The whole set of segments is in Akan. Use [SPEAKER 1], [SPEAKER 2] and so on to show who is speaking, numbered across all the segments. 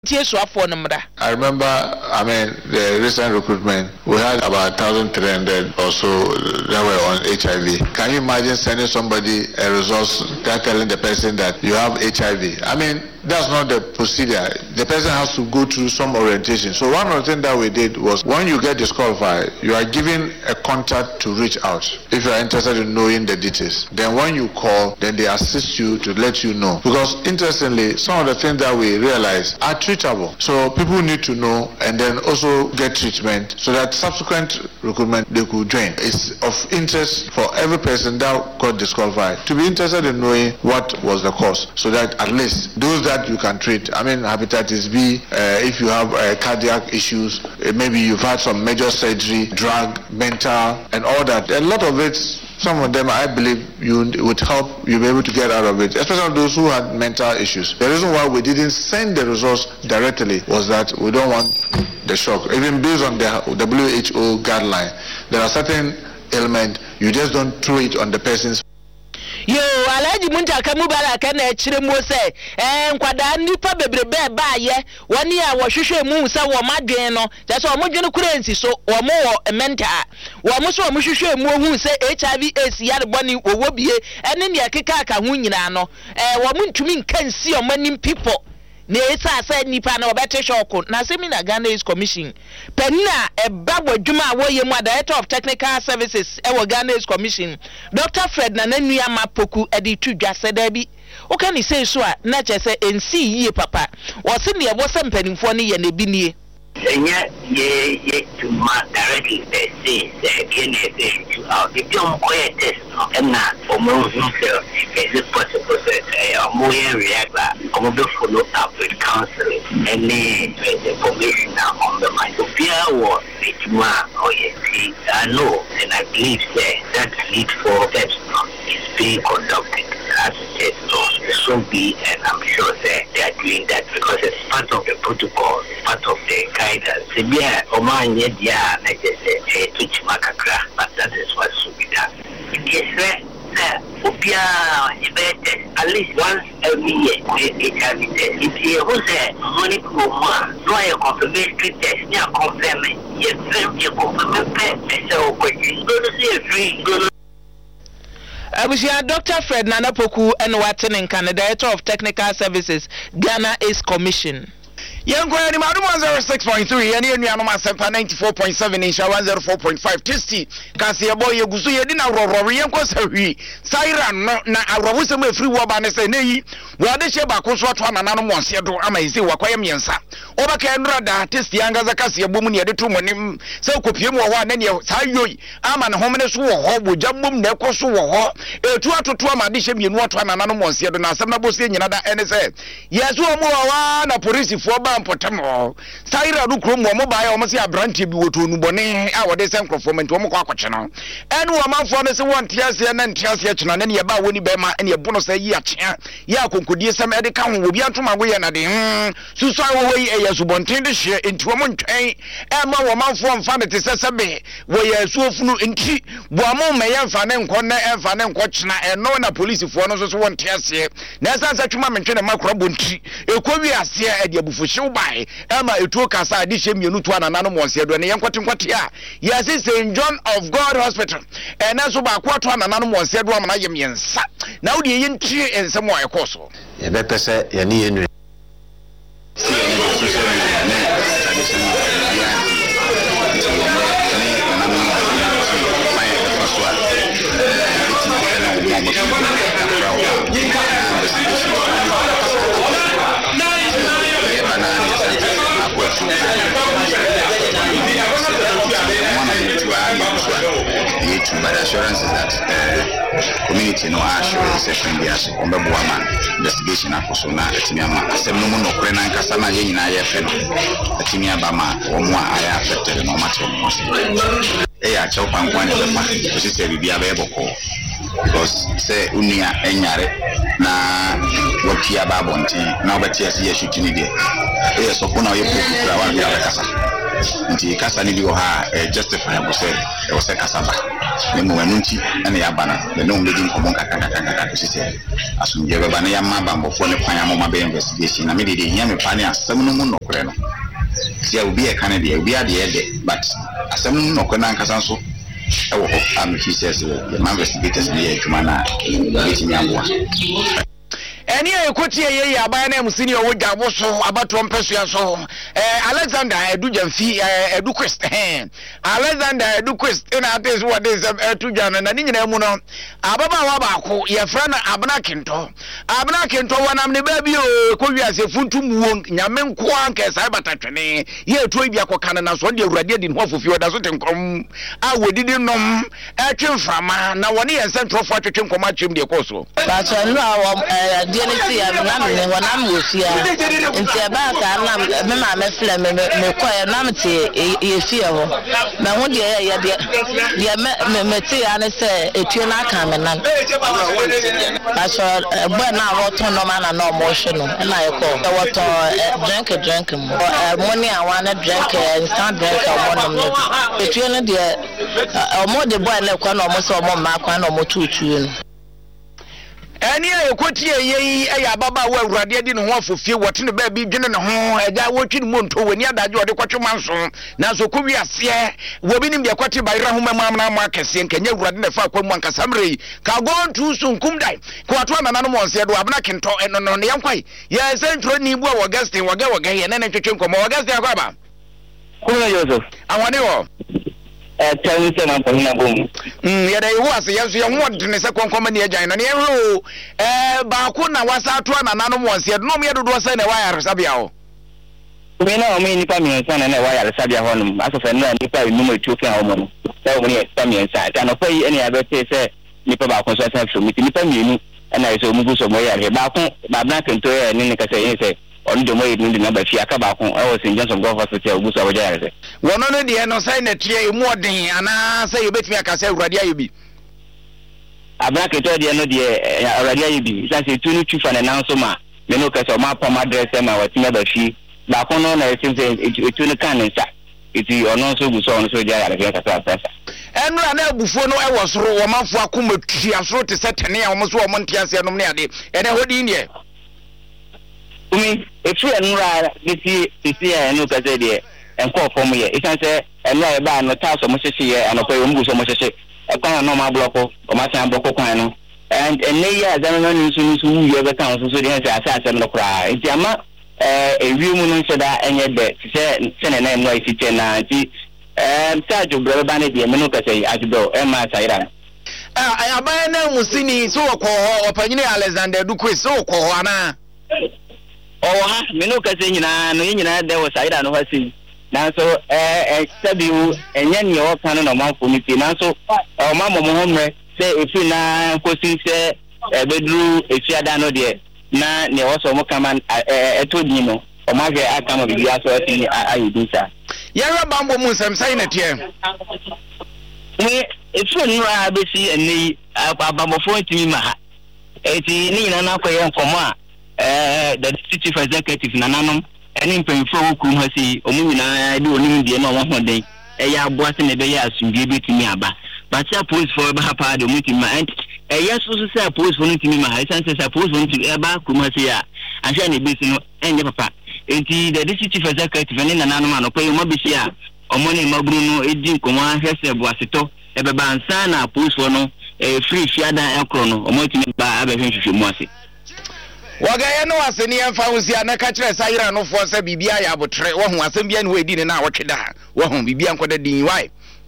[SPEAKER 1] I remember, the recent recruitment, we had about 1,300 or so that were on HIV. Can you imagine sending somebody a resource telling the person that you have HIV? That's not the procedure. The person has to go through some orientation. So one of the things that we did was, when you get disqualified, you are given a contact to reach out if you are interested in knowing the details. Then when you call, then they assist you to let you know. Because interestingly, some of the things that we realize are treatable. So people need to know and then also get treatment so that subsequent recruitment they could join. It's of interest for every person that got disqualified to be interested in knowing what was the cause, so that at least those that you can treat, hepatitis B, if you have cardiac issues, maybe you've had some major surgery, drug, mental, and all that. A lot of it, some of them, I believe, would help you be able to get out of it, especially those who had mental issues. The reason why we didn't send the resource directly was that we don't want the shock. Even based on the WHO guideline, there are certain ailments, you just don't throw it on the person's.
[SPEAKER 2] Yo, Alaji Muntaka Mubala can Chiremo say, Quada Nipa Bebre Baye, 1 year was Shusha Musa or Madriano, that's all Mojano currency, so or more a mentor. Wamuso Mushu Mu say HIV is Yadbani or Wobie, and then Yakaka Winano, Wamun to mean can see or many people. Nesa said Nipano better shock. Nasemina Ghanaians Commission. Penina, a Babu Juma Woyema, Director of Technical Services, our Ghanaians Commission. Dr. Fred Nanania Mapoku, Editu Jasedebi. What can he say so? Nature say and see ye, Papa. Was in the Wasam Penny Fonny and the Bini.
[SPEAKER 3] Ye to mark directly the say to out the young quiet test and not for most himself. Is it possible that a more react or follow up with counseling and information on the mind of fear or I know and I believe that need for steps is being conducted as it so be, and I'm sure that they are doing that because it's part of the protocol, it's part of the guidance. But that is what should be done. Yes, at least once every year, HIV test. If you say money do a confirmatory test, you are confirming, you confirm, so question. Go to see a free.
[SPEAKER 2] Dr. Fred Nanapoku and Watson in Canada, Director of Technical Services, Ghana AIDS Commission.
[SPEAKER 4] Young Granny Madam 106.3 and you are 94.7 inch 104.5 testy. Cassia boy, you go to your dinner, Rory, Siren, na Rawusam free woman, say, nay, what the Shabakos, what one another wants you to amazing Wakwamiansa. Over Canada, test young as a Cassia woman, you two money, so could you more one than your Sayo, Aman homeless war, would jump boom, their cost war, a 2 to 2 addition, you know what one another wants you to know, some of us in another NSA. Yes, one more, a police for Potamo. Saira Lucrum, mobile, almost a branch to Nubone, our descent from and Tomoko channel. And one for the one Tias and Tias and any about Winnie Bema and your bonus a year. Yakun could use some edicam will be out to my way and a day. Susa away a subontin share into a month. And one from Fanny Sabe, where you so flew in tea. Wamo may have Fanem Corner and Fanem Cochna and no police for no one Tias here. Nasa such a moment in a macrobunti. A Korea here at your buffet. By Emma, it took us addition, you know, to an anonymous here, when a young Quatia. Yes, it's St. John of God Hospital, and as about what one anonymous said, woman, I am yes. Now the entry and some more course.
[SPEAKER 1] You better say, you need. But assurance is that community no assurance second year so investigation akosona atimiama asem no no kore na nkasa na ye nyina ye fe no atimiaba ma omo aya affected no matter what ya chaw pankwan e befa so say bibia be boko because say unia enyare na wapia babonti na obeti ase ye shutini de so kuna ye poku kura wa bia kasa
[SPEAKER 5] nti kasa ni bi wo ha justify go say e wo say kasa ba ne mo anu nti na ya ba na ne no mbedi nkomo kaka ko say asumje be ba na ya ma ba mbofo ne kwan amoma be investigation na me de nya me pa ne asem no mu no kore no sia obi e kan de obi ade e de but asem no no kore na nkasa so e wo am fi say the investigators ne e tuma na e ti amboa
[SPEAKER 4] eni ekoti ye aban na musini owo jabo so abato mpesua so Alexander Edujamfi Eduquest Alexander Eduquest na ates what is Edujana na nyina mu no ababa wa baako ye fra na Abna Kento wanam ne ba bi o ko wiase funtum wo nyame nko anka sai batatwene ye etu bia kokana na so de awurade di ho fofi oda so tenkom a wodidi nom atwemframa na woni ye sentrofo atwetwe nkom atwem de koso
[SPEAKER 2] ba so no dienesi ya nam ne wonam wofia nti eba ka nam me ma me fle me koye nam te yefia ho na ho de ya de me te ya ne se etuo na aka me nan aso bo na woto no ma na no mo hwe no na ye ko woto drink mo ni awan na drink instant drink mo no me etuo no de mo de boy na kwa no mo se mo ma kwa no mo tutu no eni ekoti ye ya baba wa awurade adi ne ho afofie wote ne ba bi dwene ne ho eja wotwi ne monto wani adaje ode kwatwema nso na so ko wiase wo bi nim de kwati bayra ho mamamna ma akese nkanya awurade ne fa kwa mu ankasamre ka go ntu so nkum dai ko ato anana no monse do Abna Kento no ne yankwai ye sentro ni bu wa Augustine waga ye ne twetwe nkomo Augustine akwa ba
[SPEAKER 3] ko Joseph
[SPEAKER 4] awani wo
[SPEAKER 3] tell me na bom
[SPEAKER 4] ya dai wase yanso ya hodne se konkoma ne agyan na ne ehro ba ko na wasa ato anana no monse no me dodo se na waya resabia ho
[SPEAKER 3] me na o me nipa mi nsa na waya resabia ho no asofa na nipa enu mo etu kan ho mo se o me nipa mi nsa ta no pai eni abete se nipa ba ko so sa fo mi nipa mi enu na so mu so mo ya re ba ko Abna Kento ya ni ka se yin se on de mo yi ndi na ba fi aka ba ko e wo St. John's Golf Hospital ogu so boja yare
[SPEAKER 4] wono no de no sai na tie emu odin ana sai yebetimi aka sai awurade ayebi
[SPEAKER 3] Abna Kento de no de awurade ayebi sai se tunu tufa na nan so ma me no ka so ma pom address ma watima ba fi ba ko no na etim se etunu kan nsa eti ono so gu so ono so dia yare ka sa pesa
[SPEAKER 4] enura na abufuo no e wo soro wo manfo akoma tua soro te setene a wo so wo montiase nom ne ade ene hodi nie
[SPEAKER 3] umi efu enura geti tisi enu ka se de enko fom ye isan se enura e ba no taso mo hyehyɛ ye anopa yo mbu so mo hyehyɛ ekwan no ma bloko o ma san bloko kwan no and ene ya azan no nsu wuye be kan so de se asase no kra enti ama ewi mu no nhyɛda enye de se ne na enura isi na nti tajo bro ba ne de me no ka se ajudo e ma saira
[SPEAKER 4] aban na musini so ko opanyine Alexander Eduquest so ko ana
[SPEAKER 3] ha me no ka se nyina de wo saira no hasi na so sabiu enye ne o kan no manfo ni ti na so o ma mo ho mre se efi na kosi se bedru efiada no de na ne wo so mo kama etodi no o ma ge aka mo bi aso ati ayi sa
[SPEAKER 4] yara bambo mu nsem sai na tie
[SPEAKER 3] we efi no a be si eni abamofo ntimi ma ha eti ni nyina na koye nkomo a the chief executive nananom eni mpemfo hukum ha si omu nyina de onim de na wo hoden ya aboase ne be ya asumdie betimi aba but say police for ba pa de omu timi and yes so say police for ntimi ma ha sense say police for ntimi ba kum ha si ya ahia ne be si no enye papa enti the chief executive ne nananom anopo yo mabisi a omo ne maburu no edi nkomo ahwese boaseto ebe ba nsa na police for no free fiada ekro no omo timi ba abehwehwehwe mu ase
[SPEAKER 4] wagaye no aseni emfa husia na ka kire sayira no fo se bibia ya botre wo hu asem bia ne we di ne na wotweda wo hu bibia nkoda din why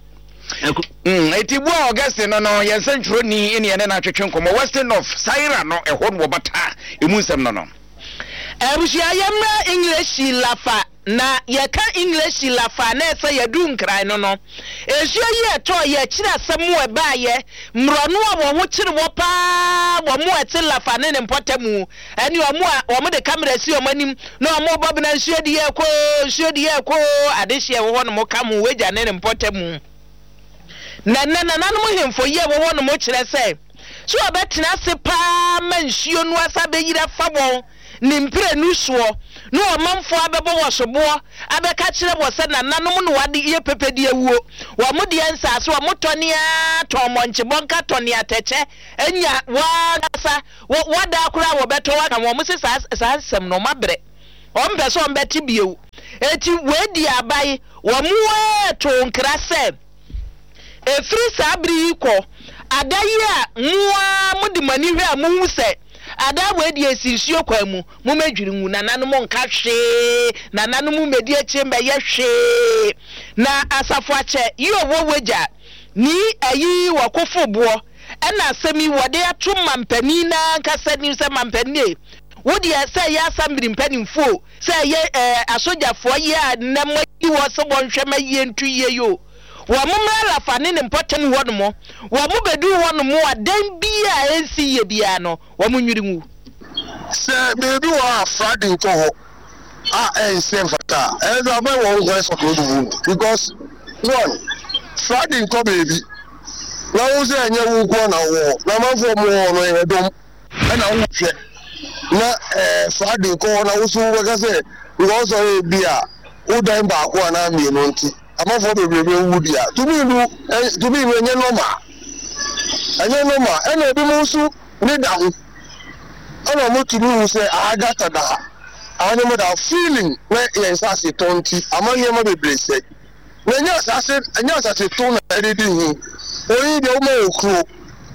[SPEAKER 4] etibu Augustine no ye sentro ni ene ne na twetwe nkomo western of sayira no ehon wo bata emunsem no
[SPEAKER 2] ebushia yemra English lafa na yeka English lafa na ese yedu nkran no ehia ye to ye kire asemu e baaye mrono a wo kire wo pa wo mu ete lafa ne mpotamu eni wo mu de camera si o manim na o mu bob na nsuedi ye ko adehie wo no mo kamu weja ne mpotamu na no mo hemfo ye wo no mo kire se so obetena se pa mansuo no asa be yira fa won nimpre nuso no omanfo abebo wosobo abeka kire bo se nananom no wade ye pepedi awuo wo mo de ensase wo motone a tomonche bonka tone ateche enya wasa wada akura wo beto waka wo mo se sasem no mabre ombe so ombeti bieu eti wedi abai wo mo to nkra se efri sabri ko adayi a nwa mudi mani hwe amu se ada wedi esinsuo kwa mu mo medwiri ngu nananom nka hwe nananom medi echembe ye hwe na asafo ache yi owo weja ni ayi wakofo boo ena asemi wode ato mampani na nkasa ni se mampani wodi say ya sambiri mpanimfo say ye asojafo ye anamo yi wo se bonhwe ma ye ntu ye yo wo momra la fane ne mpotem ho no mo wo mo bedu ho no mo adan bia ensi ye bia no wo mo nwiri ngu
[SPEAKER 6] se bedu wa Friday ko ho ensem fata ezo ba wo go so ko do because one Friday ko baby na wo se anya wo ko na wo na mafo mo no e dom na wo hwe na Friday ko na wo so we ka se wo so e bia wo dan ba ko na mi no nti amafo bebrebe wudi a to me no enye normal ene bi mo su ni da ho ana mo tu mu se aga tada ana mo da feeling na yen sa se tonti amanye mo bebre se na nya sa se to na edidi hu oyi de o mo okro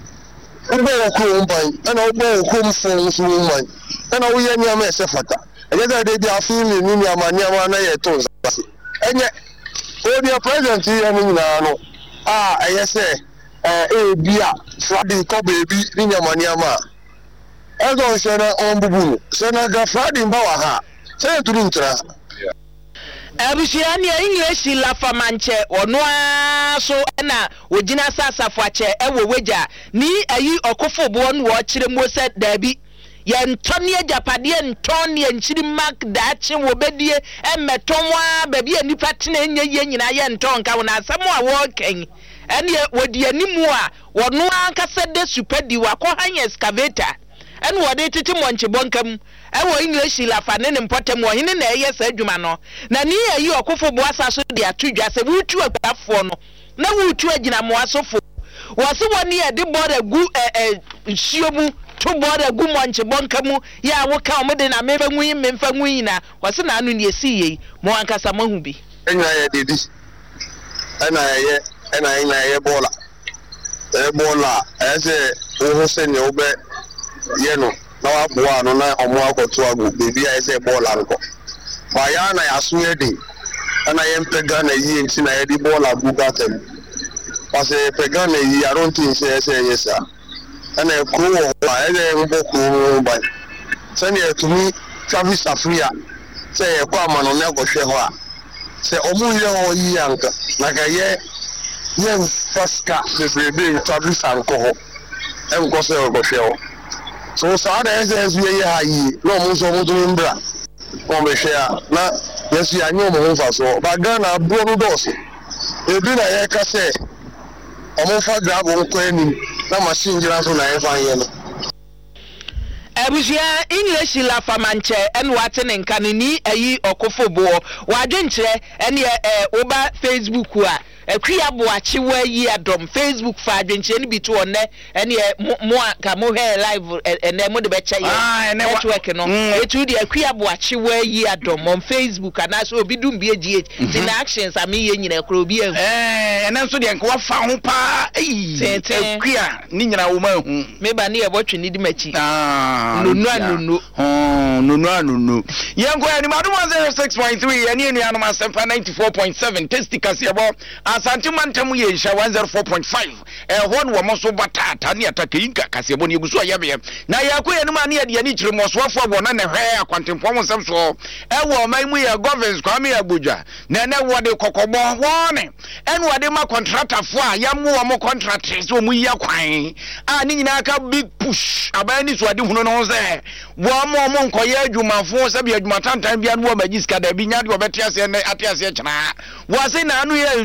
[SPEAKER 6] mban ana o bo okro mfon so mban ana wo ye nya ma se fata enye da de dia feeling ni amanye ma na ye to se enye o dia present here ni na no ayese bia Friday ko baby ni nyamani ama ezo shena ombubu shena ga Friday mbawa ha se turu ntra
[SPEAKER 2] abusiani English la famanche ono so na ogina sasafo ache ewo weja ni ayi okofo bo no wo kire mo se dabi ye ntone ajapade ntone ye nchiri mark daache wo bedie emetonwa ba bia nipa tena enye ye nyina ye nton ka wona asem a wo ken ene wodi animu a wono anka sede supedi wakọ han excavator ene wode titi monche bonkam ewo English la fa ne mpotem wo hene na eye sa adwuma no na ni ayi okofo bo asaso de atudwa se wutu agbafo no na wutu agina mo asofo wo se woni e de bore gu nsiomu to bora gu monche bonkamu ya woka omede na meba nwi memfa nwi na wase na anu ne esiye mo ankasa mahu bi
[SPEAKER 6] enya ye dedi ena ye bola ese wo se ne obe ye no na wa bo anu na omo akoto agu bebi ya ese bola nko ba ya na ya so edi ana ye mpega na yi enti na ye di bola gu gatem pase pega na yi I don't think say yes ana ekuru wo ene mboku ba sani etumi Travis Africa say ekwa amano na gohwe ho a say omu ye ho yi anka na ga ye faska bebrebe Travis anko ho enko say gohwe ho so sa da ese ye ha yi no mu so mu dum bra o me hwe a na yesu ya nyo mo fa so ba ga na bro no dos ebi na ye ka say omo fa grab nko enim na machine jira so na efa ye no
[SPEAKER 2] abusia English la famanche en wate ne nkan ni ayi okofo bo wadwenkyere ene oba Facebook a akua bo achi wa yi adom Facebook fa adwenkyere ni bitu onne ene mo ka mo he live ene mo de be che ye network no etu di akua bo achi wa yi adom on Facebook ana so obi dum bi agi tin actions am ye nyina kro obi ehu
[SPEAKER 4] ene so de nka wa fa ho pa akua ni nyina wo ma hu
[SPEAKER 2] me ba ne ye botwe ni di machi
[SPEAKER 4] nunu yango ya ni madum 06.3 eni enu anu masempa 94.7 testicas yabo asante mantam ye nsha 104.5 hon wo mo so batata ne ataka yinka kasebo ne egusu ayabe na yakoya no ma ne yade ani kire mo so afo abo na ne hwe akwantempo mo nsem so ewo man mu ya governance kwame agbodwa na ne wode kokobo wone enu wade ma contractor fo a yamu wo mo contractors wo mu yi akwan a ni nyina aka big push abani so ade hunu no ze wo mo nkoye adwumafo se bi adwumatantan bia no magiska da bi nya de obete ase ne ate ase kyena wo se na anu ye nsuoto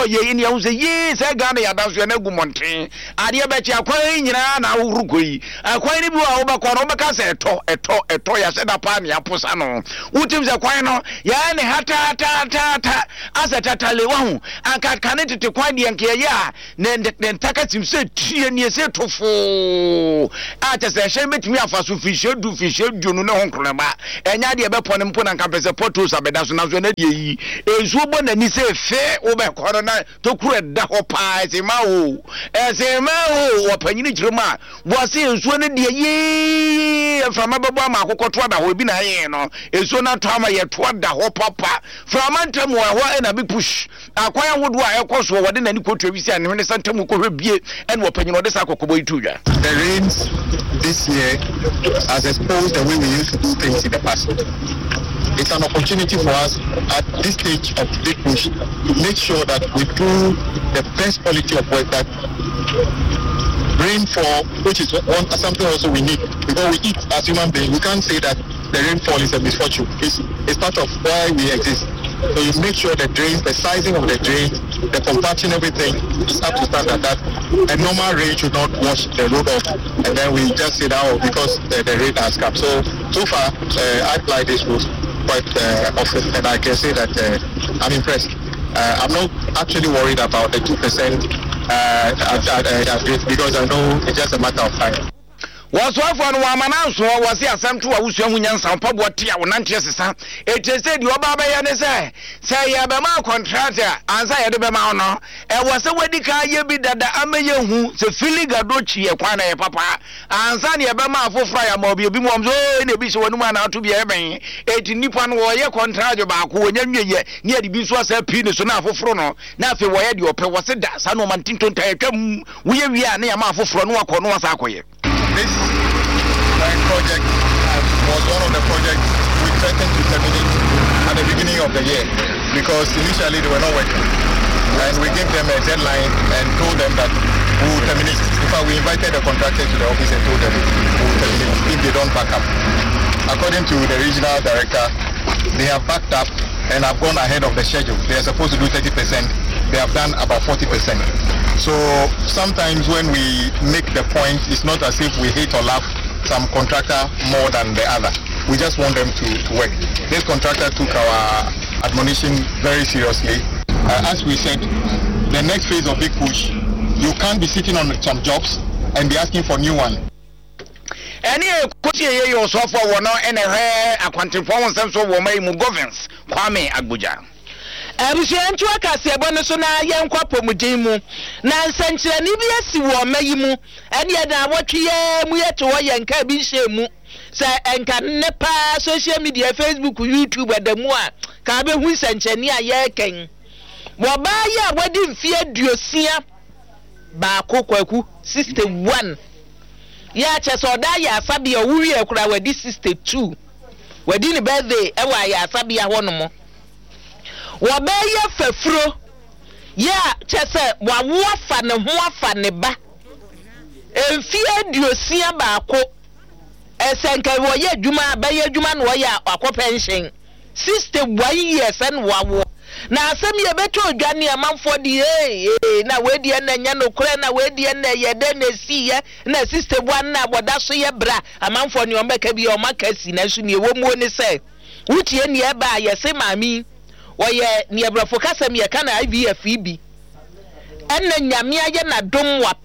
[SPEAKER 4] ye ni ahun se ye se Ghana ya danso na gu monten ade be chi akwan nyina na awuruko yi akwan ni bi wa wo ba kwa no be ka se eto ya se da pa ne aposa no wutim se kwan no ya ne hata asetatale wa hu anka kane tete kwan de anka ya ne ntakatim se tie ne se tofo a te se hye metimi afaso fishe du no ne honkroma enya de be pone mpo na nka pese potos abeda so na so na de yi ensuo bo na ni se fe wo be koro na to kuro da ho pa se ma wo wo panyini kirema bo se ensuo ne de yi frama bebo ama akokoto da ho bi na ye no ensuo na to ama ye to da ho papa frama ntam wo ho e na bi push akwaya wodo a ekoso wo de na ni kotu bi se an ne santam ko hwebie en wo panyino de sa kokobo itudwa.
[SPEAKER 7] The rains this year has exposed the way we used to do things in the past. It's an opportunity for us at this stage of Big Push to make sure that we do the best quality of work, that rainfall, which is something also we need, because we eat as human beings. We can't say that the rainfall is a misfortune. It's part of why we exist. So you make sure the drains, the sizing of the drains, the compaction, everything is up to standard, that a normal rain should not wash the road off, and then we just say that, because the rain has come. So far, I apply this rules quite often, and I can say that I'm impressed. I'm not actually worried about the 2% because I know it's just a matter of time.
[SPEAKER 4] Waswafo no amananso wase asem to awusu amunyansa mpabo tia wonante sesa etese di obaba ya ne se ya be ma contractor ansa ya de be ma no wase wadi ka ye bi dada ameye hu se filiga do chi ye kwana ye papa ansa ne be ma afofra ya ma obi mo mzo ne bi se wonu ana ato bi e ben eti nipa no wo ye contractor ba ko wonya nweye ne ya de bi so asa pi ne so na afofro no na afi wo ye de ope wase da sa no mantinto nta etwam wo ye wi a ne ya ma afofro no akọ no asa akoye.
[SPEAKER 7] This project was one of the projects we threatened to terminate at the beginning of the year because initially they were not working, and we gave them a deadline and told them that we will terminate. In fact, we invited the contractor to the office and told them we will terminate if they don't back up. According to the regional director, they have backed up and have gone ahead of the schedule. They are supposed to do 30%. They have done about 40%. So sometimes when we make the point, it's not as if we hate or love some contractor more than the other. We just want them to work. This contractor took our admonition very seriously. As we said, the next phase of Big Push, you can't be sitting on some jobs and be asking for new one.
[SPEAKER 4] Any kuti ye yo so for wono ene he akwantemfo wonsem so wo mai mu governance Kwame Agbuja.
[SPEAKER 2] Ebusiantu akase ebo so na yenkwa pomudin mu na nsankyere ni bi asi wo mayi mu ene ye da wotwe ye mu ye to wo yenka bi hye mu se enka ne pa social media Facebook YouTube adamu a ka be hu nsankyere ni a ye ken wo ba ye a wadi mfie duosia ba kokwaku 61 ya cheso da ya asabi o wuri ekura wadi 62 wadi ni birthday e wa ya asabi ya hono mo wabeye fefuro ya chese wawofa ne ho afa ne ba emfie duosia baako esenka wo ye adwuma abaye adwuma no ya akọ pension 61 years en wawo na asem ye beto odwane amanfo di na wedi en nya no kure na wedi en ye de na siye na 61 na boda so ye bra amanfo ne omeka bi o maka si na so ne wo mu oni se wutie ne e ba ye se mami oye ni ebrafo kasem ye kana IVF bi enne nyame aye na dom wa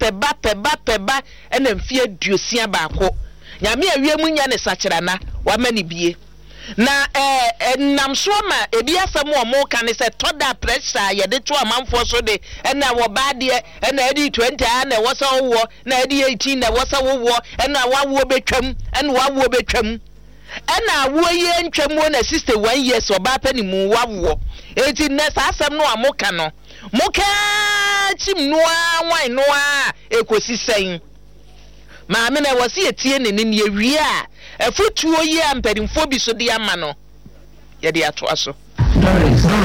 [SPEAKER 2] peba enne mfie duosia baako nyame awie mu nya ne sakyera na wa mani bie na namso ma ebi asem o mo kan se toda pressure ye de to amanfo so de enne wo ba de enne edi 20 na wo so wo na edi 18 na wo so wo enne wawo betwam enne wawo betwam ena wo ye ntwamu na 61 years oba pani mu wawo eti na asem no amoka no moka chim noa wan noa ekosi sen maame na wose etie ne ne ewie a efutuo ye ampadimfo bi so de ama no ye de ato aso